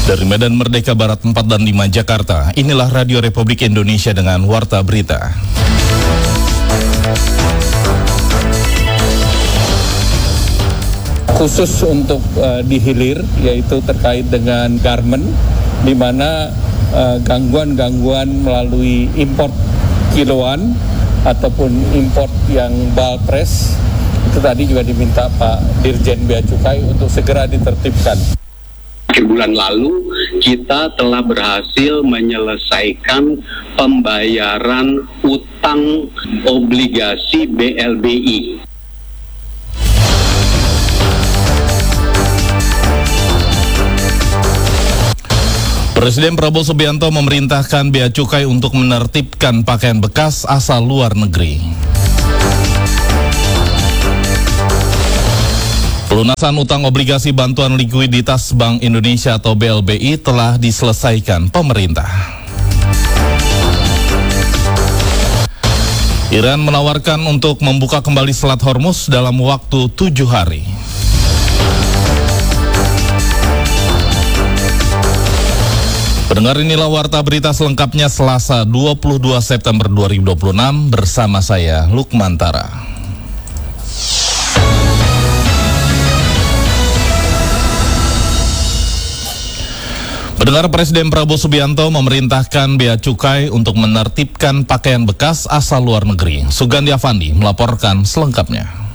Dari Medan Merdeka Barat 4 dan 5 Jakarta, inilah Radio Republik Indonesia dengan Warta Berita. Khusus untuk di hilir, yaitu terkait dengan garmen, di mana gangguan-gangguan melalui import kiloan ataupun import yang bulk press, itu tadi juga diminta Pak Dirjen Bea Cukai untuk segera ditertibkan. Bulan lalu kita telah berhasil menyelesaikan pembayaran utang obligasi BLBI. Presiden Prabowo Subianto memerintahkan Bea Cukai untuk menertibkan pakaian bekas asal luar negeri. Pelunasan utang obligasi bantuan likuiditas Bank Indonesia atau BLBI telah diselesaikan pemerintah. Iran menawarkan untuk membuka kembali Selat Hormuz dalam waktu 7 hari. Pendengar, inilah Warta Berita selengkapnya Selasa 22 September 2026 bersama saya Lukman Tara. Pendengar, Presiden Prabowo Subianto memerintahkan Bea Cukai untuk menertibkan pakaian bekas asal luar negeri. Sugandi Avandi melaporkan selengkapnya.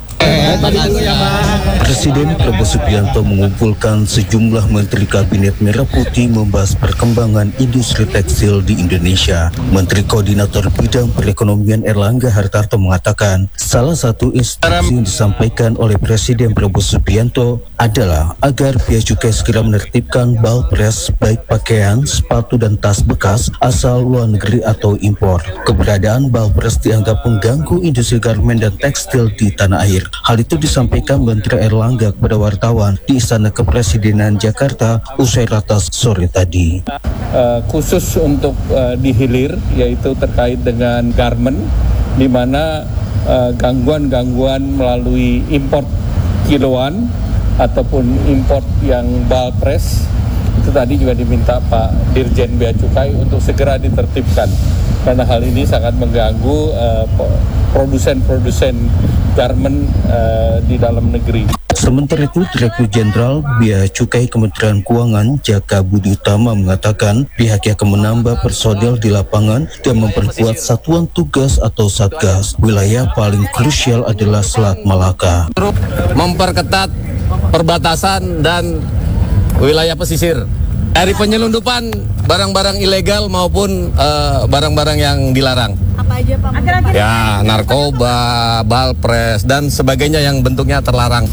Presiden Prabowo Subianto mengumpulkan sejumlah Menteri Kabinet Merah Putih membahas perkembangan industri tekstil di Indonesia. Menteri Koordinator Bidang Perekonomian Erlangga Hartarto mengatakan, salah satu instruksi yang disampaikan oleh Presiden Prabowo Subianto adalah agar Bea Cukai segera menertibkan bulk press baik pakaian, sepatu dan tas bekas asal luar negeri atau impor. Keberadaan bulk press dianggap mengganggu industri garmen dan tekstil di tanah air. Hal itu disampaikan Menteri Erlangga kepada wartawan di Istana Kepresidenan Jakarta usai ratas sore tadi. Khusus untuk di hilir, yaitu terkait dengan garmen, di mana gangguan-gangguan melalui import kiloan ataupun import yang bulk press, itu tadi juga diminta Pak Dirjen Bea Cukai untuk segera ditertibkan. Karena hal ini sangat mengganggu produsen-produsen garmen di dalam negeri. Sementara itu, Direktur Jenderal Bea Cukai Kementerian Keuangan Jaka Budi Utama mengatakan pihaknya akan menambah personel di lapangan dan memperkuat satuan tugas atau satgas. Wilayah paling krusial adalah Selat Malaka. Memperketat perbatasan dan wilayah pesisir dari penyelundupan barang-barang ilegal maupun barang-barang yang dilarang. Apa aja Pak? Ya, narkoba, balpres dan sebagainya yang bentuknya terlarang.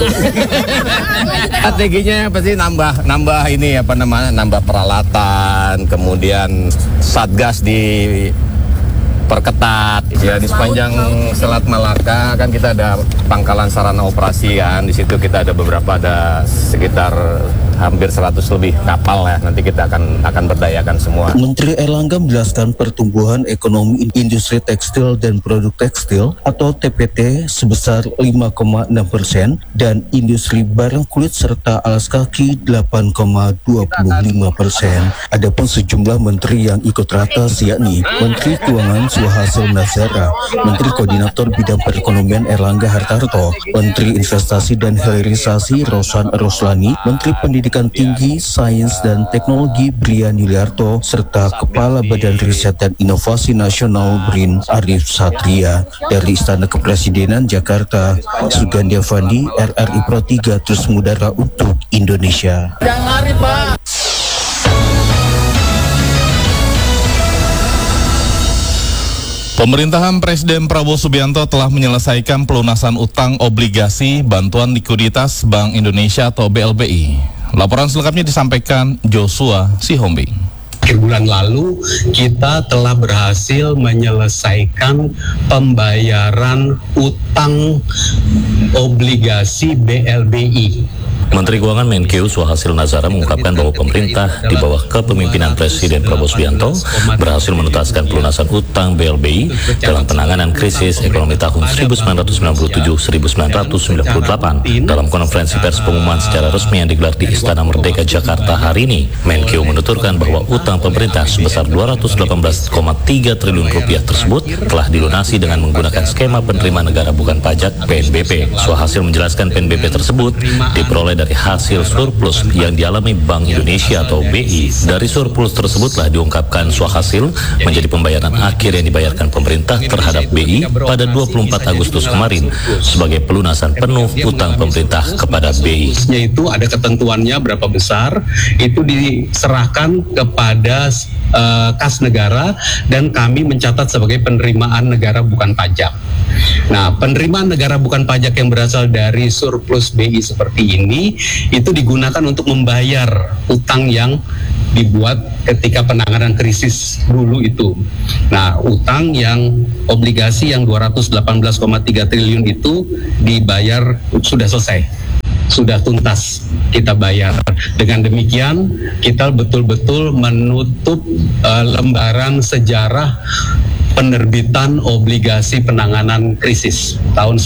Strateginya pasti nambah ini apa namanya, nambah peralatan, kemudian satgas di perketat. Ya, di sepanjang Selat Malaka kan kita ada pangkalan sarana operasi kan. Di situ kita ada beberapa, ada sekitar hampir 100 lebih kapal ya. Nanti kita akan berdayakan semua. Menteri Erlangga menjelaskan pertumbuhan ekonomi industri tekstil dan produk tekstil atau TPT sebesar 5,6% dan industri barang kulit serta alas kaki 8,25%. Adapun sejumlah menteri yang ikut ratas yakni Menteri Keuangan Suhasil Nazara, Menteri Koordinator Bidang Perekonomian Erlangga Hartarto, Menteri Investasi dan Hilirisasi Rosan Roslani, Menteri Pendidikan Tinggi, Sains dan Teknologi Brian Yuliarto, serta Kepala Badan Riset dan Inovasi Nasional BRIN Arif Satria. Dari Istana Kepresidenan Jakarta, Sugandi Avandi, RRI Pro 3 terus mengudara untuk Indonesia. Jangan lari, Pak. Pemerintahan Presiden Prabowo Subianto telah menyelesaikan pelunasan utang obligasi bantuan likuiditas Bank Indonesia atau BLBI. Laporan selengkapnya disampaikan Joshua Sihombing. Bulan lalu kita telah berhasil menyelesaikan pembayaran utang obligasi BLBI. Menteri Keuangan Menkeu Suhasil Nazara mengungkapkan bahwa pemerintah di bawah kepemimpinan Presiden Prabowo Subianto berhasil menuntaskan pelunasan utang BLBI dalam penanganan krisis ekonomi tahun 1997-1998. Dalam konferensi pers pengumuman secara resmi yang digelar di Istana Merdeka Jakarta hari ini, Menkeu menuturkan bahwa utang pemerintah sebesar 218,3 triliun rupiah tersebut telah dilunasi dengan menggunakan skema penerimaan negara bukan pajak (PNBP). Suhasil menjelaskan PNBP tersebut diperoleh dari hasil surplus yang dialami Bank Indonesia atau BI. Dari surplus tersebutlah diungkapkan Suhasil menjadi pembayaran akhir yang dibayarkan pemerintah terhadap BI pada 24 Agustus kemarin sebagai pelunasan penuh utang pemerintah kepada BI. Itu ada ketentuannya berapa besar, itu diserahkan kepada kas negara dan kami mencatat sebagai penerimaan negara bukan pajak. Nah, penerimaan negara bukan pajak yang berasal dari surplus BI seperti ini itu digunakan untuk membayar utang yang dibuat ketika penanganan krisis dulu itu. Nah, utang yang obligasi yang 218,3 triliun itu dibayar sudah selesai. Sudah tuntas kita bayar. Dengan demikian kita betul-betul menutup lembaran sejarah penerbitan obligasi penanganan krisis tahun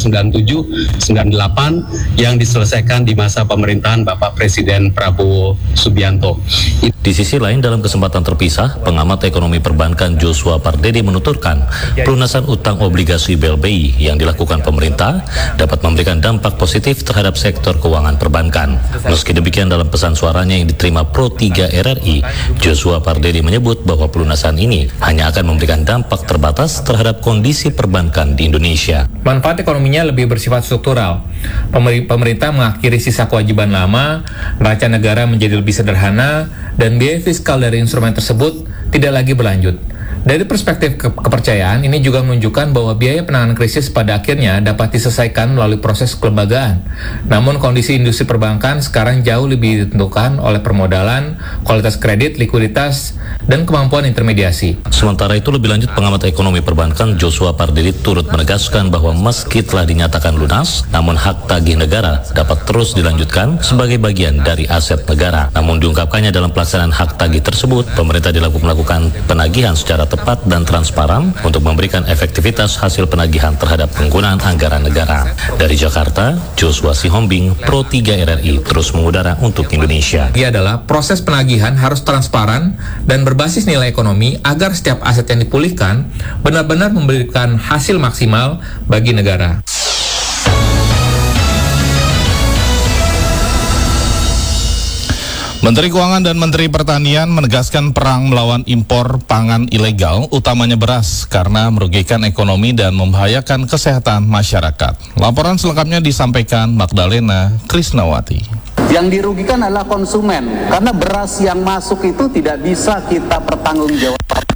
1997-98 yang diselesaikan di masa pemerintahan Bapak Presiden Prabowo Subianto. Di sisi lain, dalam kesempatan terpisah, pengamat ekonomi perbankan Joshua Pardede menuturkan pelunasan utang obligasi BLBI yang dilakukan pemerintah dapat memberikan dampak positif terhadap sektor keuangan perbankan. Meski demikian, dalam pesan suaranya yang diterima Pro 3 RRI, Joshua Pardede menyebut bahwa pelunasan ini hanya akan memberikan dampak terbatas terhadap kondisi perbankan di Indonesia. Manfaat ekonominya lebih bersifat struktural. Pemerintah mengakhiri sisa kewajiban lama, neraca negara menjadi lebih sederhana, dan biaya fiskal dari instrumen tersebut tidak lagi berlanjut. Dari perspektif kepercayaan, ini juga menunjukkan bahwa biaya penanganan krisis pada akhirnya dapat diselesaikan melalui proses kelembagaan. Namun kondisi industri perbankan sekarang jauh lebih ditentukan oleh permodalan, kualitas kredit, likuiditas, dan kemampuan intermediasi. Sementara itu, lebih lanjut, pengamat ekonomi perbankan Joshua Pardede turut menegaskan bahwa meski telah dinyatakan lunas, namun hak tagih negara dapat terus dilanjutkan sebagai bagian dari aset negara. Namun diungkapkannya dalam pelaksanaan hak tagih tersebut, pemerintah melakukan penagihan secara tepat dan transparan untuk memberikan efektivitas hasil penagihan terhadap penggunaan anggaran negara. Dari Jakarta, Joshua Sihombing, Pro 3 RRI, terus mengudara untuk Indonesia. Dia adalah proses penagihan harus transparan dan berbasis nilai ekonomi agar setiap aset yang dipulihkan benar-benar memberikan hasil maksimal bagi negara. Menteri Keuangan dan Menteri Pertanian menegaskan perang melawan impor pangan ilegal, utamanya beras, karena merugikan ekonomi dan membahayakan kesehatan masyarakat. Laporan selengkapnya disampaikan Magdalena Krisnawati. Yang dirugikan adalah konsumen, karena beras yang masuk itu tidak bisa kita pertanggungjawabkan.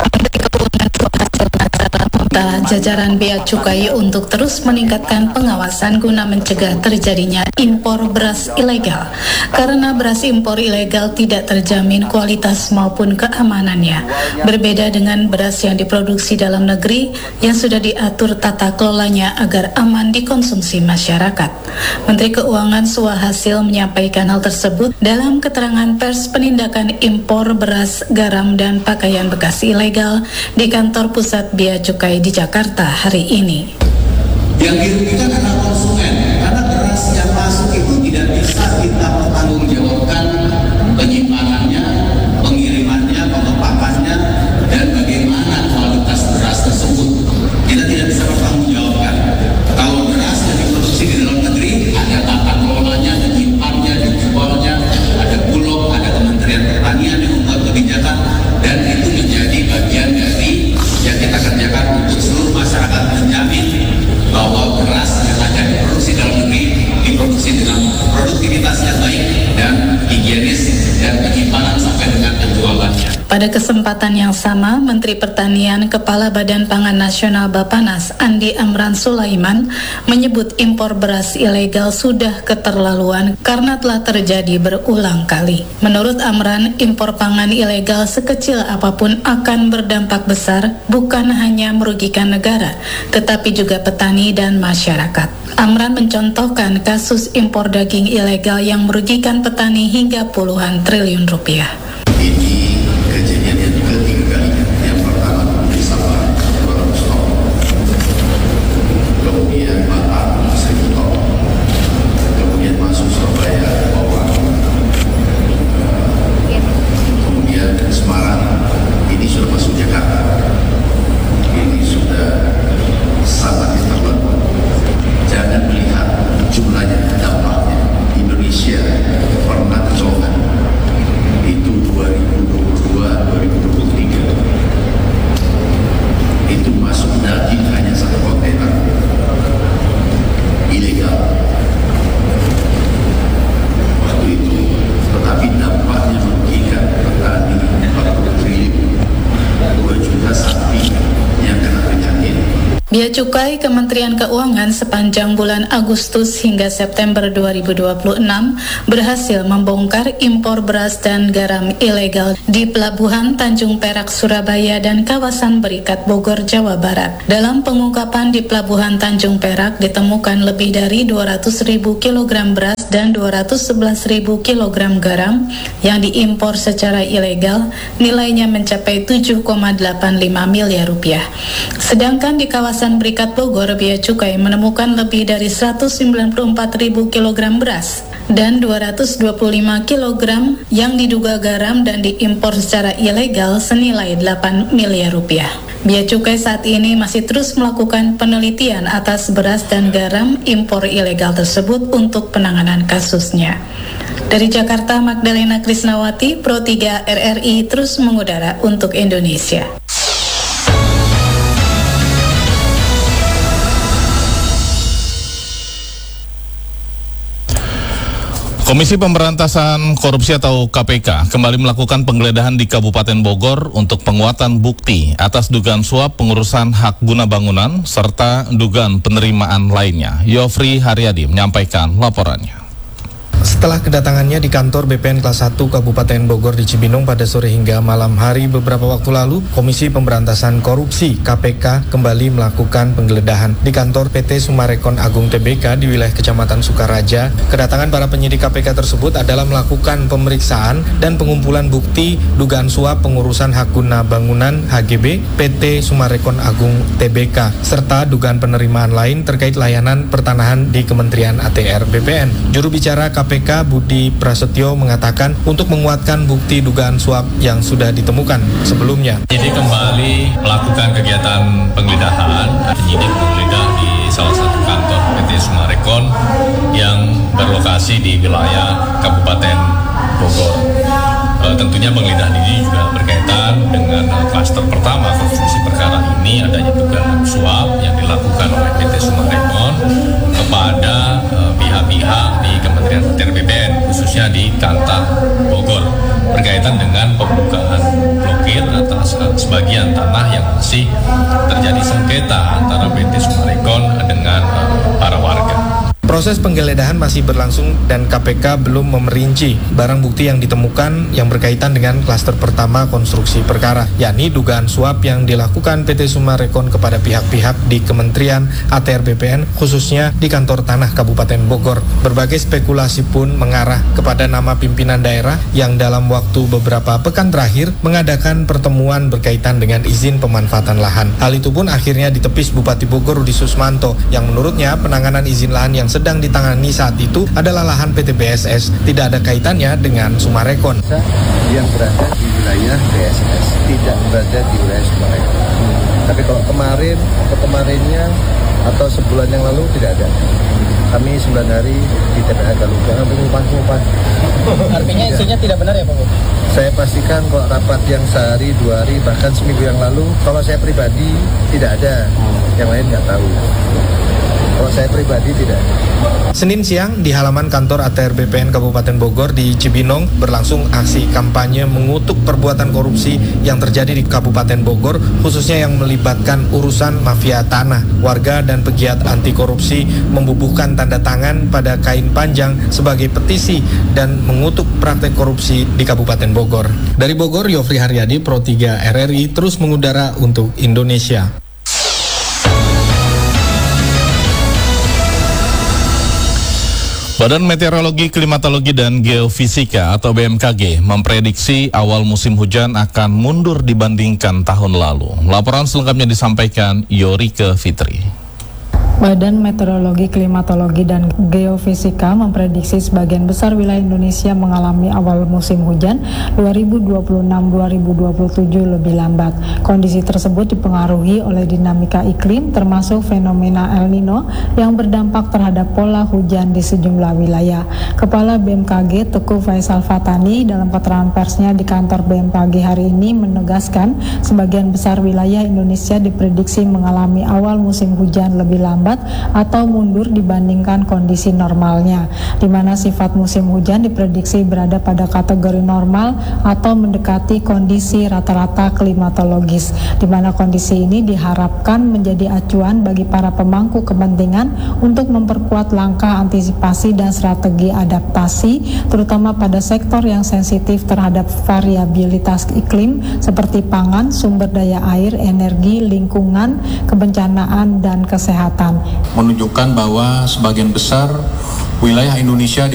Jajaran Bea Cukai untuk terus meningkatkan pengawasan guna mencegah terjadinya impor beras ilegal. Karena beras impor ilegal tidak terjamin kualitas maupun keamanannya. Berbeda dengan beras yang diproduksi dalam negeri yang sudah diatur tata kelolanya agar aman dikonsumsi masyarakat. Menteri Keuangan Suhasil menyampaikan hal tersebut dalam keterangan pers penindakan impor beras, garam, dan pakaian bekas ilegal di kantor pusat Bea Cukai di Jakarta hari ini. Yang dirugikan adalah konsumen, karena beras yang masuk itu tidak bisa kita pertanggungjawabkan penyimpanannya, pengirimannya, pengepakannya, dan bagaimana kualitas beras tersebut. Kita tidak bisa pertanggungjawabkan. Kalau beras yang diproduksi di dalam negeri, ada tata kelolanya, ada nyimpannya, dijualnya, ada Bulog, ada Kementerian Pertanian yang membuat kebijakan, dan itu menjadi bagian dari yang kita kerjakan untuk seluruh masyarakat, menjamin bahwa beras yang ada diproduksi Pada kesempatan yang sama, Menteri Pertanian Kepala Badan Pangan Nasional Bappenas Andi Amran Sulaiman menyebut impor beras ilegal sudah keterlaluan karena telah terjadi berulang kali. Menurut Amran, impor pangan ilegal sekecil apapun akan berdampak besar, bukan hanya merugikan negara, tetapi juga petani dan masyarakat. Amran mencontohkan kasus impor daging ilegal yang merugikan petani hingga puluhan triliun rupiah. Ini kejadian yang ketiga kalinya. Yang pertama di Sabah 200 ton, kemudian Batam 1000 ton, kemudian masuk Surabaya bawang, kemudian Semarang, ini sudah masuk Jakarta. Ini sudah sangat keterlaluan. Jangan melihat jumlahnya, dampaknya. Indonesia pernah kecolongan. Itu 2022-2023 itu masuk daging hanya 1 kontainer ilegal waktu itu, tetapi dampaknya merugikan petani 40 triliun, 2 juta sapi yang kena penyakit. Bea Cukai Kementerian Keuangan sepanjang bulan Agustus hingga September 2026 berhasil membongkar impor beras dan garam ilegal di Pelabuhan Tanjung Perak, Surabaya dan kawasan Berikat, Bogor, Jawa Barat. Dalam pengungkapan di Pelabuhan Tanjung Perak ditemukan lebih dari 200.000 kg beras dan 211.000 kg garam yang diimpor secara ilegal, nilainya mencapai 7,85 miliar rupiah. Sedangkan di kawasan Berikat Bogor, Bea Cukai menemukan lebih dari 194.000 kg beras dan 225 kg yang diduga garam dan diimpor secara ilegal senilai 8 miliar rupiah. Bea Cukai saat ini masih terus melakukan penelitian atas beras dan garam impor ilegal tersebut untuk penanganan kasusnya. Dari Jakarta, Magdalena Krisnawati, Pro 3 RRI terus mengudara untuk Indonesia. Komisi Pemberantasan Korupsi atau KPK kembali melakukan penggeledahan di Kabupaten Bogor untuk penguatan bukti atas dugaan suap pengurusan hak guna bangunan serta dugaan penerimaan lainnya. Yofri Haryadi menyampaikan laporannya. Setelah kedatangannya di kantor BPN kelas 1 Kabupaten Bogor di Cibinong pada sore hingga malam hari beberapa waktu lalu, Komisi Pemberantasan Korupsi KPK kembali melakukan penggeledahan di kantor PT Sumarekon Agung Tbk di wilayah Kecamatan Sukaraja. Kedatangan para penyidik KPK tersebut adalah melakukan pemeriksaan dan pengumpulan bukti dugaan suap pengurusan hak guna bangunan HGB PT Sumarekon Agung Tbk serta dugaan penerimaan lain terkait layanan pertanahan di Kementerian ATR BPN. Juru bicara KPK Budi Prasetyo mengatakan untuk menguatkan bukti dugaan suap yang sudah ditemukan sebelumnya. Jadi kembali melakukan kegiatan penggeledahan, penyidik menggeledah di salah satu kantor PT Sumarekon yang berlokasi di wilayah Kabupaten Bogor. Tentunya penggeledahan ini juga berkaitan dengan klaster pertama konstruksi perkara ini, adanya dugaan suap yang dilakukan oleh PT Sumarekon kepada pihak-pihak di Kementerian ATR BPN, khususnya di Kanta Bogor, berkaitan dengan pembukaan blokir atas sebagian tanah yang masih terjadi sengketa antara PT Sumarekon dengan para warga. Proses penggeledahan masih berlangsung dan KPK belum memerinci barang bukti yang ditemukan yang berkaitan dengan klaster pertama konstruksi perkara, yakni dugaan suap yang dilakukan PT Sumarekon kepada pihak-pihak di Kementerian ATR BPN, khususnya di kantor tanah Kabupaten Bogor. Berbagai spekulasi pun mengarah kepada nama pimpinan daerah yang dalam waktu beberapa pekan terakhir mengadakan pertemuan berkaitan dengan izin pemanfaatan lahan. Hal itu pun akhirnya ditepis Bupati Bogor Rudi Susmanto yang menurutnya penanganan izin lahan yang sedang ditangani saat itu adalah lahan PT BSS, tidak ada kaitannya dengan Sumarekon. Yang berada di wilayah BSS, tidak berada di wilayah Sumarekon. Tapi kalau kemarin atau kemarinnya atau sebulan yang lalu tidak ada. Kami 9 hari di TPA Galuga mengumpan. Artinya isunya tidak benar ya Pak? Saya pastikan kalau rapat yang sehari, 2 hari, bahkan seminggu yang lalu, kalau saya pribadi tidak ada, yang lain nggak tahu. Kalau saya pribadi tidak. Senin siang di halaman kantor ATR BPN Kabupaten Bogor di Cibinong berlangsung aksi kampanye mengutuk perbuatan korupsi yang terjadi di Kabupaten Bogor, khususnya yang melibatkan urusan mafia tanah. Warga dan pegiat anti korupsi membubuhkan tanda tangan pada kain panjang sebagai petisi dan mengutuk praktek korupsi di Kabupaten Bogor. Dari Bogor, Yofri Haryadi, Pro 3 RRI terus mengudara untuk Indonesia. Badan Meteorologi, Klimatologi, dan Geofisika atau BMKG memprediksi awal musim hujan akan mundur dibandingkan tahun lalu. Laporan selengkapnya disampaikan Yorike Fitri. Badan Meteorologi, Klimatologi, dan Geofisika memprediksi sebagian besar wilayah Indonesia mengalami awal musim hujan 2026-2027 lebih lambat. Kondisi tersebut dipengaruhi oleh dinamika iklim termasuk fenomena El Nino yang berdampak terhadap pola hujan di sejumlah wilayah. Kepala BMKG Teguh Faisal Fatani dalam keterangan persnya di kantor BMKG hari ini menegaskan sebagian besar wilayah Indonesia diprediksi mengalami awal musim hujan lebih lambat atau mundur dibandingkan kondisi normalnya, di mana sifat musim hujan diprediksi berada pada kategori normal atau mendekati kondisi rata-rata klimatologis, di mana kondisi ini diharapkan menjadi acuan bagi para pemangku kepentingan untuk memperkuat langkah antisipasi dan strategi adaptasi, terutama pada sektor yang sensitif terhadap variabilitas iklim seperti pangan, sumber daya air, energi, lingkungan, kebencanaan, dan kesehatan. Menunjukkan bahwa sebagian besar wilayah Indonesia